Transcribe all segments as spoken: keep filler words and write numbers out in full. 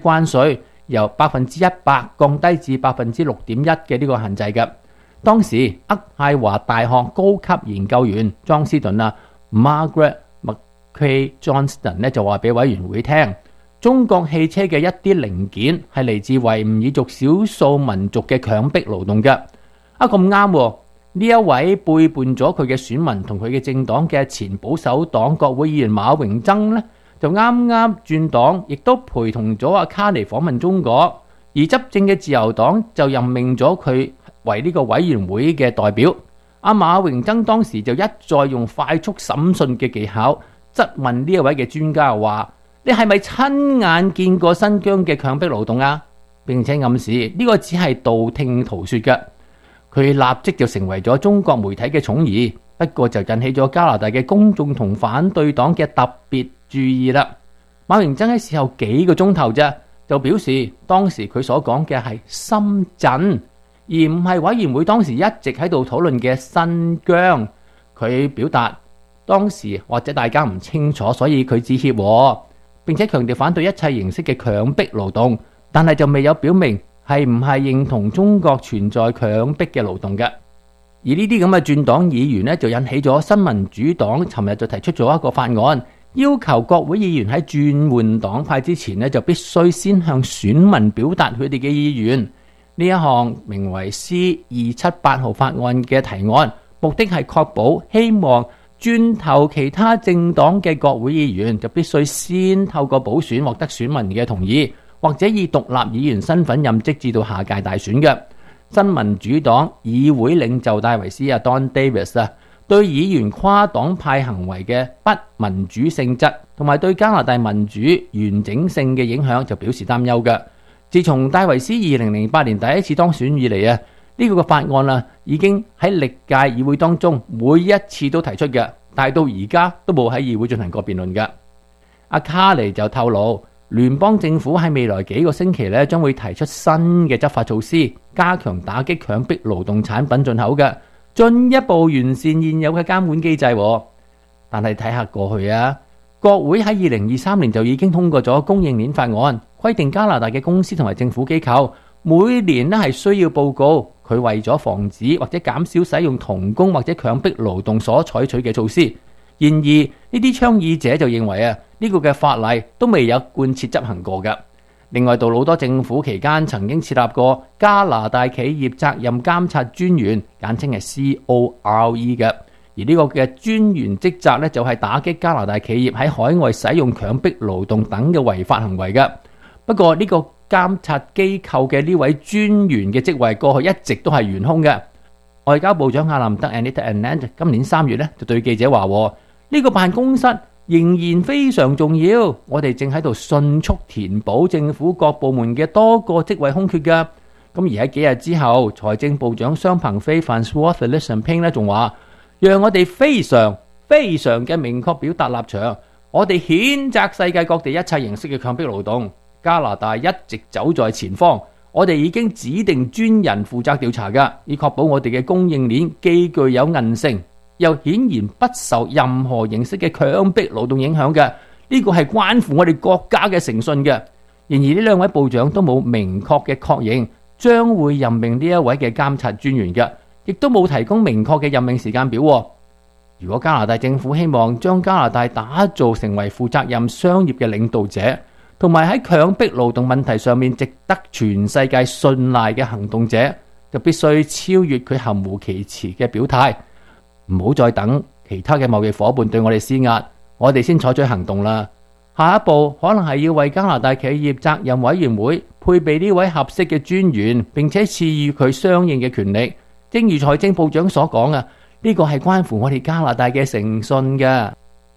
關稅由百分之一百降低至百分之六點一嘅呢個限制嘅。當時渥太華大學高級研究員莊斯頓啊 Margaret McKay Johnston 咧就話俾委員會聽，中國汽車嘅一啲零件係嚟自維吾爾族少數民族嘅強迫勞動嘅。啊咁啱，呢一位背叛咗佢嘅選民同佢嘅政黨嘅前保守黨國會議員馬榮曾呢，就啱啱轉黨，亦都陪同咗阿卡尼訪問中國，而執政嘅自由黨就任命咗佢為呢個委員會嘅代表。阿馬榮曾當時就一再用快速審訊嘅技巧質問呢一位嘅專家話：你係咪親眼見過新疆嘅強迫勞動啊？並且暗示呢個只係道聽途說嘅。佢立即就成為咗中國媒體嘅寵兒，不過就引起咗加拿大嘅公眾同反對黨嘅特別注意啦。馬榮曾喺事後幾個鐘頭啫，就表示當時佢所講嘅係深圳，而唔係委員會當時一直喺度討論嘅新疆。佢表達當時或者大家唔清楚，所以佢致歉，並且強調反對一切形式嘅強迫勞動，但係就未有表明係唔係認同中國存在強迫嘅勞動嘅。而呢啲咁嘅轉黨議員呢，就引起咗新民主黨尋日就提出咗一個法案，要求國會議員喺轉換黨派之前呢，就必須先向選民表達佢哋嘅意願。呢一項名為 C 二七八號法案嘅提案，目的係確保希望轉投其他政黨嘅國會議員就必須先透過補選獲得選民嘅同意，或者以獨立議員身份任職至到下屆大選嘅。新民主黨議會領袖戴維斯啊 Don Davis 啊，對議員跨黨派行為嘅不民主性質同埋對加拿大民主完整性嘅影響就表示擔憂嘅。自從戴維斯二零零八年第一次當選以嚟啊，呢、這個嘅法案啊已經喺歷屆議會當中每一次都提出嘅，但係到而家都冇喺議會進行過辯論嘅。阿卡尼就透露，聯邦政府喺未來幾個星期咧，將會提出新嘅執法措施，加強打擊強迫勞動產品進口嘅，進一步完善現有嘅監管機制。但係睇下過去啊，國會喺二零二三年就已經通過咗供應鏈法案，規定加拿大嘅公司同埋政府機構每年咧係需要報告佢為咗防止或者減少使用童工或者強迫勞動所採取嘅措施。然而呢啲倡議者就認為啊，呢個嘅法例都未有貫徹執行過嘅。另外，杜魯多政府期間曾經設立過加拿大企業責任監察專員，簡稱係 C O R E 嘅。而呢個嘅專員職責咧，就係打擊加拿大企業喺海外使用強迫勞動等嘅違法行為嘅。不過呢個監察機構嘅呢位專員嘅職位過去一直都係懸空嘅。外交部長阿林德 Anita Anand 今年三月咧就對記者話：呢個辦公室仍然非常重要，我哋正喺度迅速填補政府各部門嘅多個職位空缺㗎。咁而喺幾日之後，財政部長雙鵬飛 Francois Philippe 咧仲話：讓我哋非常非常嘅明確表達立場，我哋譴責世界各地一切形式嘅強迫勞動。加拿大一直走在前方，我哋已經指定專人負責調查㗎，以確保我哋嘅供應鏈既具有韌性，又顯然不受任何形式嘅強迫勞動影響嘅。呢個係關乎我哋國家嘅誠信嘅。然而呢兩位部長都冇明確嘅確認將會任命呢一位嘅監察專員嘅，亦都冇提供明確嘅任命時間表。如果加拿大政府希望將加拿大打造成為負責任商業嘅領導者，同埋喺強迫勞動問題上面值得全世界信賴嘅行動者，就必須超越佢含糊其辭嘅表態。唔好再等其他嘅貿易夥伴對我哋施壓，我哋先採取行動啦。下一步可能係要為加拿大企業責任委員會配備呢位合適嘅專員，並且賜予佢相應嘅權力。正如財政部長所講啊，呢個係關乎我哋加拿大嘅誠信嘅。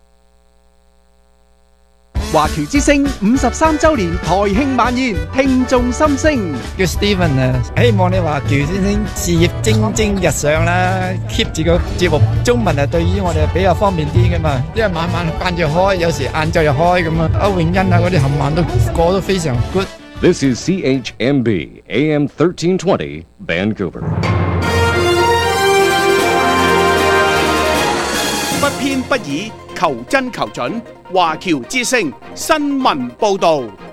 華僑之聲五十三周年台慶晚宴，聽眾心聲。 叫 Steven 啊，希望你華僑先生事業蒸蒸日上啦 ，keep 住個節目。中文啊，對於我哋比較方便啲噶嘛，因為晚晚晏晝開，有時晏晝又開咁啊。歐永欣啊，嗰啲冚唪唥都過得非常 good。 This is C H M B A M thirteen twenty Vancouver。 不偏不倚，求真求準，華僑之聲新聞報導。